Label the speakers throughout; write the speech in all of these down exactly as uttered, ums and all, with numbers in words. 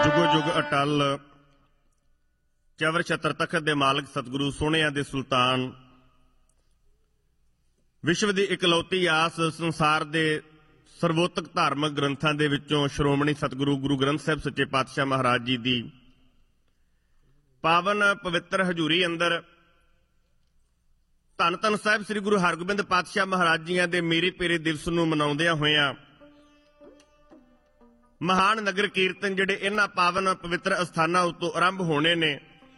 Speaker 1: जुगो जुग अटल चवर छत्र तखत दे मालिक सतगुरु सोहणियां दे सुल्तान विश्व की इकलौती आस संसार के सर्वोत्तक धार्मिक ग्रंथां दे विचों श्रोमणी सतगुरु गुरु ग्रंथ साहिब सच्चे पातशाह महाराज जी की पावन पवित्र हजूरी अंदर धन धन साहिब श्री गुरु हरगोबिंद पातशाह महाराज जी के मेरे पेरे दिवस नूं मनाउंदियां होइयां महान नगर कीर्तन जिहड़े इन्हां पावन पवित्र अस्थानां उत्तों आरंभ होने ने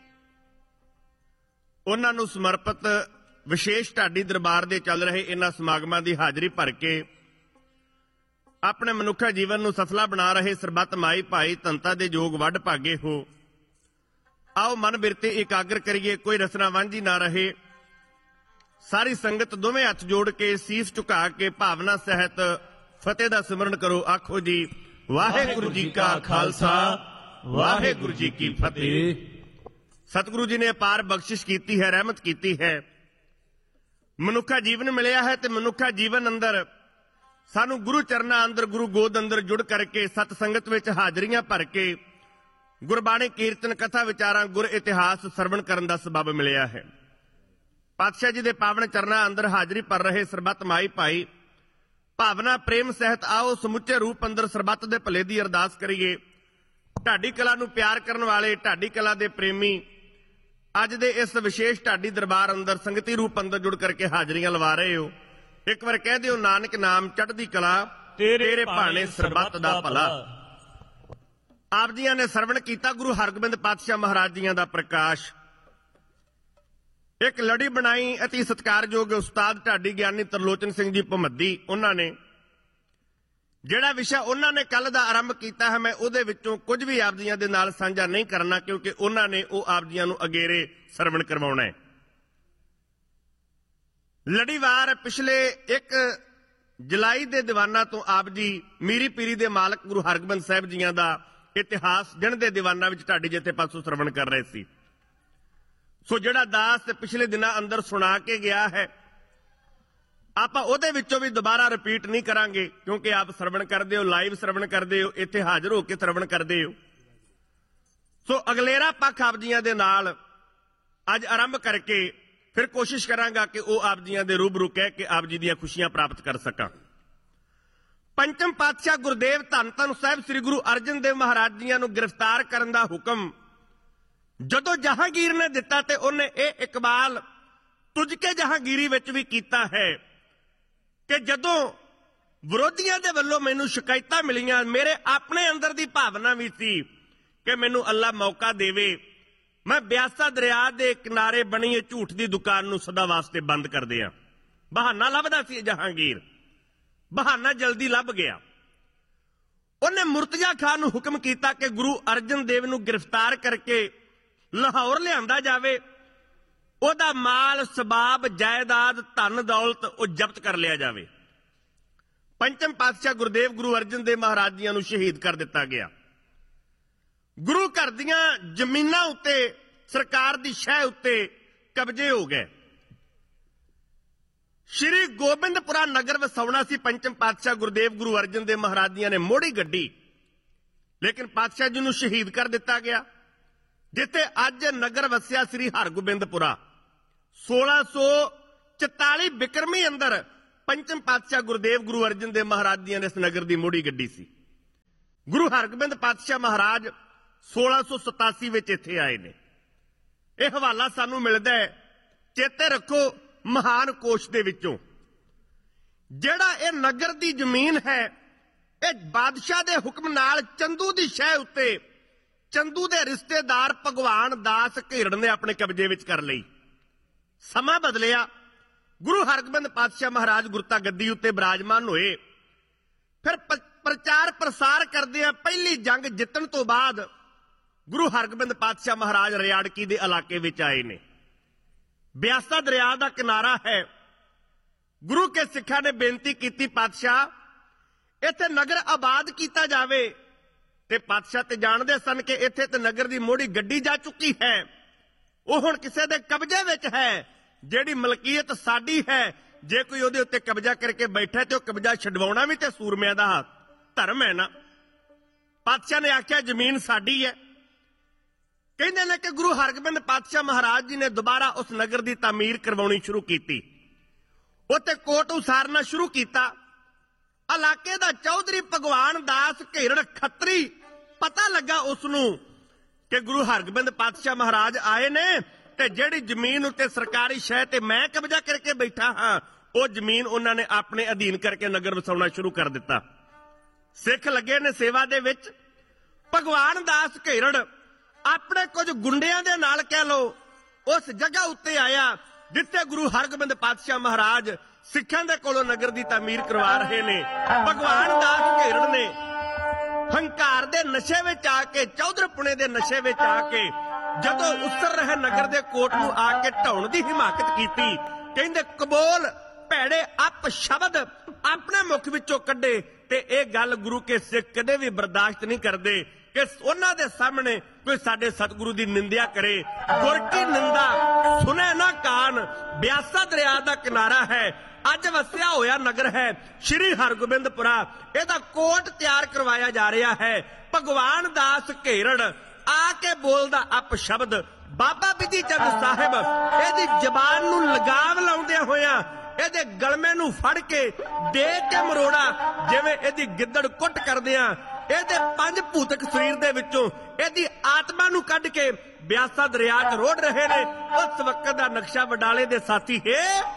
Speaker 1: उन्हां नूं समर्पित विशेष ढाडी दरबार दे चल रहे इन्हां समागमां दी हाज़री भर के अपने मनुखा जीवन नूं सफला बना रहे सरबत माई भाई धनता दे जोग वड भागे हो। आओ मन बिरते एकाग्र करिए, कोई रसना वांझी ना रहे। सारी संगत दोवें हथ जोड़ के सीस झुका के भावना सहित फतेह दा सिमरन करो। आखो जी वाहेगुरु जी का खालसा वाहेगुरु जी की फतेह। सतगुरु जी ने अपार बख्शिश की है, रहमत की है, मनुखा जीवन मिलिया है ते मनुखा जीवन अंदर सानू गुरु चरना अंदर गुरु गोद अंदर जुड़ करके सत संगत विच हाजरियां भर के गुरबाणी कीर्तन कथा विचारां गुर इतिहास सरवण करन दा सबब मिलिया है। पातशाह जी दे पावन चरना अंदर हाजरी भर रहे सरबत माई भाई भावना प्रेम सहित आओ समुचे रूप अंदर सरबत दे भले दी अरदास करिए। ढाडी कला नूं प्यार करन वाले ढाडी कला दे प्रेमी अज दे इस विशेष ढाडी दरबार अंदर संगती रूप अंदर जुड़ करके हाजरियां लवा रहे हो। एक बार कह दिओ नानक नाम चढ़दी कला तेरे भाणे सरबत दा भला। आप जियां ने सरवण कीता गुरु हरगोबिंद पातशाह महाराज जियां दा प्रकाश। एक लड़ी बनाई अति सत्कारयोग उस्ताद ढाडी ज्ञानी तरलोचन सिंह जी भमद्दी उन्होंने जिहड़ा विषय उन्होंने कल दा आरंभ किया है मैं उहदे विचों कुछ भी आप जियां दे नाल साझा नहीं करना क्योंकि उन्होंने वो आप जियां नूं अगेरे सरवण करवाउणा है। लड़ीवार पिछले एक जुलाई दे दीवाना तो आप जी मीरी पीरी दे मालक गुरु हरगोबिंद साहिब जियां दा इतिहास जिन दे दीवाना विच ढाडी जिथे पासों सरवण कर रहे सी। सो जिहड़ा दास ते पिछले दिनां अंदर सुना के गया है आपां उहदे विचों भी दोबारा रिपीट नहीं करांगे क्योंकि आप सरवण करदे हो, लाइव सरवण करदे हो, इत्थे हाजिर हो के सरवण करदे हो। सो अगलेरा पक्ष आप जियां दे नाल अज आरंभ करके फिर कोशिश करांगा कि वह आप जियां दे रूबरू कह के आप जी दीयां खुशियां प्राप्त कर सकां। पंचम पातशाह गुरदेव धन धन साहिब श्री गुरु अर्जन देव महाराज जियां नूं गिरफ्तार करन दा हुक्म जदों जहांगीर ने दिता ते उन्हें ए इकबाल तुझके जहांगीरी विच भी कीता है कि जदों विरोधियों के वल्लों मैनूं शिकायतां मिलियां मेरे अपने अंदर दी भावना भी सी कि मैनूं अल्लाह मौका देवे मैं ब्यासा दरिया के किनारे बनी झूठ की दुकान नूं सदा वास्ते बंद कर दिया। बहाना लभदा सी जहांगीर, बहाना जल्दी लभ गया। उन्हें मुर्तजा खान नूं हुक्म किया कि गुरु अर्जन देव नूं गिरफ्तार करके लाहौर लिआंदा जावे, ओदा माल सबाब जायदाद धन दौलत वो जब्त कर लिया जावे। पंचम पातशाह गुरदेव गुरु अर्जन देव महाराज जी नूं शहीद कर दिता गया। गुरु घर दीआं जमीनां उत्ते सरकार दी शह उत्ते कब्जे हो गए। श्री गोबिंदपुरा नगर वसाउणा सी पंचम पातशाह गुरदेव गुरु अर्जन देव महाराज जी ने मोड़ी गड्डी लेकिन पातशाह जी नूं शहीद कर दिता गया। जिथे अज नगर वसिया श्री हरगोबिंदपुरा सोलह सौ चौताली बिक्रमी अंदर पंचम पातशाह गुरदेव गुरु अर्जन देव महाराज जी ने इस नगर की मोड़ी गड्डी सी। गुरु हरगोबिंद पातशाह महाराज सोलह सौ सतासी विच इत्थे आए ने। यह हवाला सानू मिलदा है, चेते रखो महान कोश दे विचों जिहड़ा यह नगर की जमीन है यह बादशाह दे हुक्म नाल चंदू की शह उत्ते चंदू दे रिश्तेदार भगवान दास घेरड़ ने अपने कब्जे विच कर लई। समा बदलिया, गुरु हरगोबिंद पातशाह महाराज गुरता गद्दी उत्ते विराजमान होए। फिर प्रचार प्रसार करदिआं पहली जंग जितन तो बाद गुरु हरगोबिंद पातशाह महाराज रियाड़की दे इलाके विच आए ने। ब्यासा दरिया दा किनारा है। गुरु के सिखा ने बेनती की पातशाह इत्थे नगर आबाद किया जावे ते पातशाह ते जानदे सन कि इत्थे ते नगर दी मोड़ी गड्डी जा चुकी है, वो हुण किसे दे कब्जे विच है, जिहड़ी मलकीयत साडी है जे कोई उहदे उत्ते कब्जा करके बैठा ते कब्जा छडवाउणा भी ते सूरमिਆਂ ਦਾ धर्म है ना। ਪਾਤਸ਼ਾਹ ਨੇ ਆਖਿਆ ਜ਼ਮੀਨ ਸਾਡੀ ਹੈ। ਕਹਿੰਦੇ ਨੇ ਕਿ ਗੁਰੂ ਹਰਗੋਬਿੰਦ ਪਾਤਸ਼ਾਹ ਮਹਾਰਾਜ ਜੀ ਨੇ ਦੁਬਾਰਾ ਉਸ ਨਗਰ ਦੀ ਤਾਮੀਰ ਕਰਵਾਉਣੀ ਸ਼ੁਰੂ ਕੀਤੀ। ਉੱਥੇ ਕੋਟ ਉਸਾਰਨਾ ਸ਼ੁਰੂ ਕੀਤਾ। ਇਲਾਕੇ ਦਾ ਚੌਧਰੀ ਭਗਵਾਨ ਦਾਸ ਘੇਰੜ ਖੱਤਰੀ ਪਤਾ ਲੱਗਾ ਉਸ ਨੂੰ ਕਿ ਗੁਰੂ ਹਰਗੋਬਿੰਦ ਪਾਤਸ਼ਾਹ ਮਹਾਰਾਜ ਆਏ ਨੇ ਤੇ ਜਿਹੜੀ ਜ਼ਮੀਨ ਉੱਤੇ ਸਰਕਾਰੀ ਸ਼ਹਿ ਤੇ ਮੈਂ ਕਬਜ਼ਾ ਕਰਕੇ ਬੈਠਾ ਹਾਂ ਉਹ ਜ਼ਮੀਨ ਉਹਨਾਂ ਨੇ ਆਪਣੇ ਅਧੀਨ ਕਰਕੇ ਨਗਰ ਵਸਾਉਣਾ ਸ਼ੁਰੂ ਕਰ ਦਿੱਤਾ। ਸਿੱਖ ਲੱਗੇ ਨੇ ਸੇਵਾ ਦੇ ਵਿੱਚ। ਭਗਵਾਨ ਦਾਸ ਘੇਰੜ ਆਪਣੇ ਕੁਝ ਗੁੰਡਿਆਂ ਦੇ ਨਾਲ ਕਹਿ ਲੋ ਉਸ ਜਗ੍ਹਾ ਉੱਤੇ ਆਇਆ ਜਿੱਥੇ ਗੁਰੂ ਹਰਗੋਬਿੰਦ ਪਾਤਸ਼ਾਹ ਮਹਾਰਾਜ ਸਿੱਖਾਂ ਦੇ ਕੋਲੋਂ ਨਗਰ ਦੀ ਤਾਮੀਰ ਕਰਵਾ ਰਹੇ ਨੇ। ਭਗਵਾਨ ਦਾਸ ਘੇਰੜ ਨੇ ਹੰਕਾਰ ਦੇ ਨਸ਼ੇ ਵਿੱਚ ਆ ਕੇ, ਚੌਧਰਪੁਣੇ ਦੇ ਨਸ਼ੇ ਵਿੱਚ ਆ ਕੇ ਜਦੋਂ ਉਸਰ ਰਹੇ ਨਗਰ ਦੇ ਕੋਟ ਨੂੰ ਆ ਕੇ ਢਾਉਣ ਦੀ ਹਿਮਾਕਤ ਕੀਤੀ। ਕਹਿੰਦੇ ਕਬੋਲ ਭੈੜੇ ਅਪ ਸ਼ਬਦ ਆਪਣੇ ਮੁਖ ਵਿੱਚੋਂ ਕੱਢੇ ਤੇ ਇਹ ਗੱਲ ਗੁਰੂ ਕੇ ਸਿੱਖ ਕਦੇ ਵੀ ਬਰਦਾਸ਼ਤ ਨਹੀਂ ਕਰਦੇ ਕਿ ਉਹਨਾਂ ਦੇ ਸਾਹਮਣੇ ਕੋਈ ਸਾਡੇ ਸਤਿਗੁਰੂ ਦੀ ਨਿੰਦਿਆ ਕਰੇ। ਗੁਰ ਕੀ ਨਿੰਦਾ ਸੁਣੇ ਨਾ ਕਾਨ, ਬਿਆਸਾ ਦਰਿਆ ਦਾ ਕਿਨਾਰਾ ਹੈ। ਅੱਜ ਵਸਿਆ ਹੋਇਆ ਨਗਰ ਹੈ ਸ਼੍ਰੀ ਹਰਗੋਬਿੰਦਪੁਰਾ। ਇਹਦਾ ਕੋਟ ਤਿਆਰ ਕਰਵਾਇਆ ਜਾ ਰਿਹਾ ਹੈ। ਭਗਵਾਨ ਦਾਸ ਘੇਰੜ ਆ ਕੇ ਬੋਲਦਾ ਅਪ ਸ਼ਬਦ। ਬਾਬਾ ਬਿਧੀ ਚੰਦ ਸਾਹਿਬ ਇਹਦੀ ਜ਼ਬਾਨ ਨੂੰ ਲਗਾਮ ਲਾਉਂਦਿਆਂ ਹੋਇਆਂ ਇਹਦੇ ਗਲਮੇ ਨੂੰ ਫੜ ਕੇ ਦੇ ਕੇ ਮਰੋੜਾ ਜਿਵੇਂ ਇਹਦੀ ਗਿੱਦੜ ਕੁੱਟ ਕਰਦਿਆਂ ਇਹਦੇ ਪੰਜ ਭੂਤਕ ਸਰੀਰ ਦੇ ਵਿੱਚੋਂ ਇਹਦੀ ਆਤਮਾ ਨੂੰ ਕੱਢ ਕੇ ਬਿਆਸਾ ਦਰਿਆ 'ਚ ਰੋੜ ਰਹੇ ਨੇ। ਉਸ ਵਕਤ ਦਾ ਨਕਸ਼ਾ ਵਡਾਲੇ ਦੇ ਸਾਥੀ ਹੈ।